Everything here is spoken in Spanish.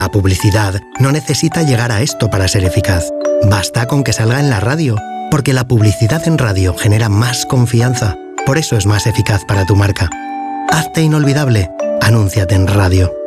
La publicidad no necesita llegar a esto para ser eficaz. Basta con que salga en la radio, porque la publicidad en radio genera más confianza. Por eso es más eficaz para tu marca. Hazte inolvidable. Anúnciate en radio.